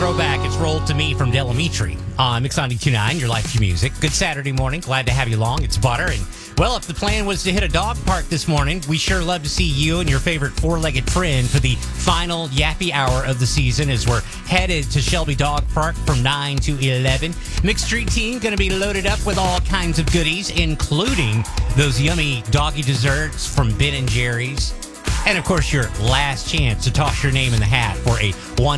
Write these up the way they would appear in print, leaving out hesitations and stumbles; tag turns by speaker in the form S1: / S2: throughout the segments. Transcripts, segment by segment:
S1: throwback. It's Rolled to Me from Delamitri on Mix 92.9, your life, your music. Good Saturday morning. Glad to have you along. It's Butter. And, well, if the plan was to hit a dog park this morning, we sure love to see you and your favorite four-legged friend for the final yappy hour of the season as we're headed to Shelby Dog Park from 9 to 11. Mixed Street Team going to be loaded up with all kinds of goodies, including those yummy doggy desserts from Ben & Jerry's. And, of course, your last chance to toss your name in the hat for a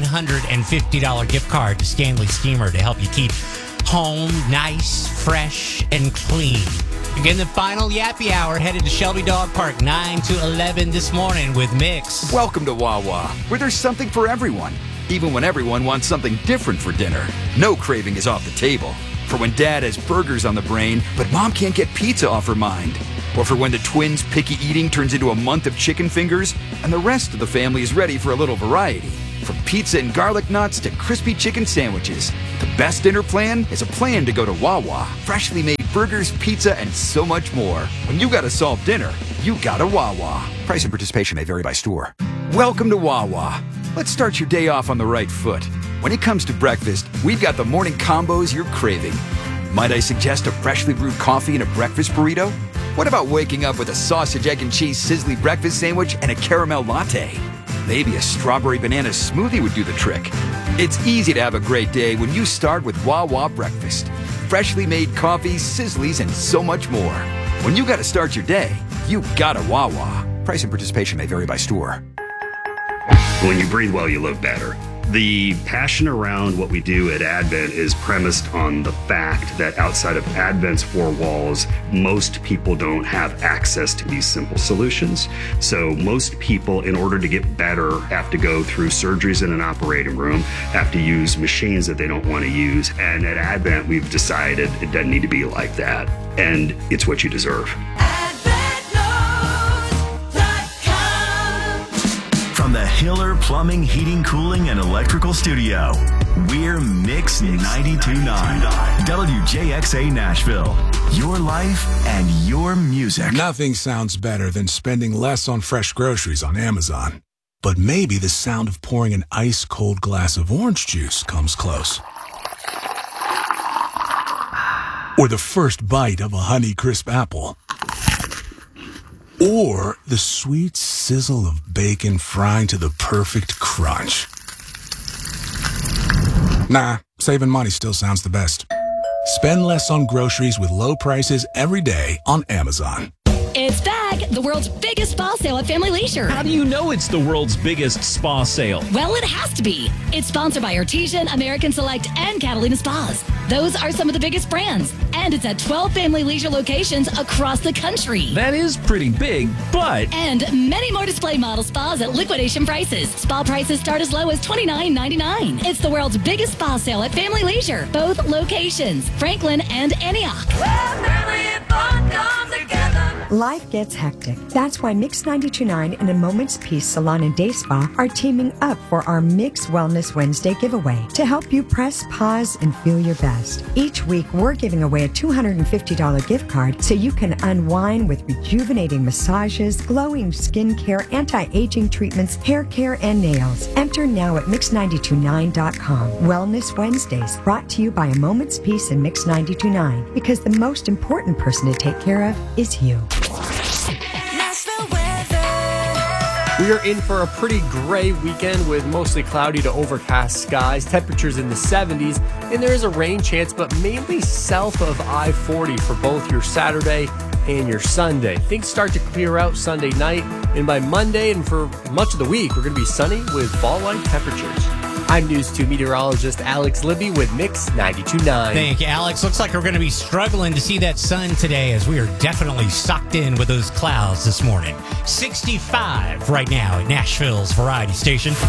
S1: $150 gift card to Stanley Steamer to help you keep home nice, fresh, and clean. Again, the final yappy hour headed to Shelby Dog Park, 9 to 11 this morning with Mix.
S2: Welcome to Wawa, where there's something for everyone, even when everyone wants something different for dinner. No craving is off the table. For when Dad has burgers on the brain, but Mom can't get pizza off her mind. Or for when the twins' picky eating turns into a month of chicken fingers, and the rest of the family is ready for a little variety. From pizza and garlic knots to crispy chicken sandwiches, the best dinner plan is a plan to go to Wawa. Freshly made burgers, pizza, and so much more. When you gotta solve dinner, you gotta Wawa. Price and participation may vary by store. Welcome to Wawa. Let's start your day off on the right foot. When it comes to breakfast, we've got the morning combos you're craving. Might I suggest a freshly brewed coffee and a breakfast burrito? What about waking up with a sausage, egg, and cheese sizzly breakfast sandwich and a caramel latte? Maybe a strawberry banana smoothie would do the trick. It's easy to have a great day when you start with Wawa breakfast. Freshly made coffee, sizzlies, and so much more. When you gotta start your day, you gotta Wawa. Price and participation may vary by store.
S3: When you breathe well, you live better. The passion around what we do at Advent is premised on the fact that outside of Advent's four walls, most people don't have access to these simple solutions. So most people, in order to get better, have to go through surgeries in an operating room, have to use machines that they don't want to use. And at Advent, we've decided it doesn't need to be like that. And it's what you deserve.
S4: From the Hiller Plumbing, Heating, Cooling, and Electrical Studio, we're Mix 92.9, WJXA Nashville. Your life and your music.
S5: Nothing sounds better than spending less on fresh groceries on Amazon. But maybe the sound of pouring an ice-cold glass of orange juice comes close. Or the first bite of a Honeycrisp apple. Or the sweet sizzle of bacon frying to the perfect crunch. Nah, saving money still sounds the best. Spend less on groceries with low prices every day on Amazon.
S6: It's back! The world's biggest spa sale at Family Leisure.
S7: How do you know it's the world's biggest spa sale?
S6: Well, it has to be. It's sponsored by Artesian, American Select, and Catalina Spas. Those are some of the biggest brands. And it's at 12 Family Leisure locations across the country.
S7: That is pretty big, but...
S6: And many more display model spas at liquidation prices. Spa prices start as low as $29.99. It's the world's biggest spa sale at Family Leisure. Both locations, Franklin and Antioch.
S8: Life gets hectic. That's why Mix 92.9 and A Moment's Peace Salon and Day Spa are teaming up for our Mix Wellness Wednesday giveaway to help you press pause and feel your best. Each week, we're giving away a $250 gift card so you can unwind with rejuvenating massages, glowing skincare, anti-aging treatments, hair care, and nails. Enter now at Mix929.com. Wellness Wednesdays, brought to you by A Moment's Peace and Mix 92.9, because the most important person to take care of is you.
S9: We are in for a pretty gray weekend with mostly cloudy to overcast skies, temperatures in the 70s, and there is a rain chance, but mainly south of I-40 for both your Saturday and your Sunday. Things start to clear out Sunday night, and by Monday and for much of the week, we're going to be sunny with fall-like temperatures. I'm News 2 meteorologist Alex Libby with Mix 92.9.
S1: Thank you, Alex. Looks like we're going to be struggling to see that sun today as we are definitely sucked in with those clouds this morning. 65 right now at Nashville's Variety Station.